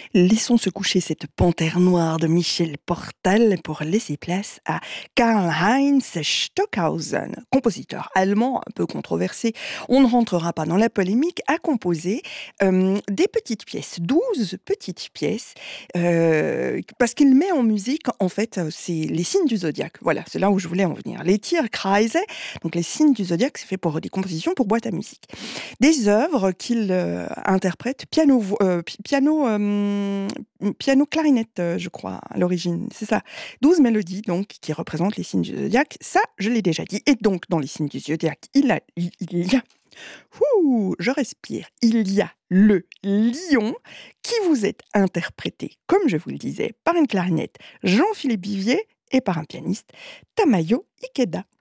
Laissons se coucher cette panthère noire de Michel Portal pour laisser place à Karl-Heinz Stockhausen, compositeur allemand un peu controversé. On ne rentrera pas dans la polémique, a composé des petites pièces, 12 petites pièces, parce qu'il met en musique, en fait, c'est les signes du zodiaque. Voilà, c'est là où je voulais en venir. Les Tierkreise, donc les signes du zodiaque, c'est fait pour des compositions pour boîte à musique. Des œuvres qu'il interprète piano clarinette, je crois, à l'origine. C'est ça. 12 mélodies, donc, qui représentent les signes du zodiaque. Ça, je l'ai déjà dit. Et donc, dans les signes du zodiaque, il y a je respire. Il y a le lion qui vous est interprété, comme je vous le disais, par une clarinette Jean-Philippe Vivier et par un pianiste Tamayo Ikeda.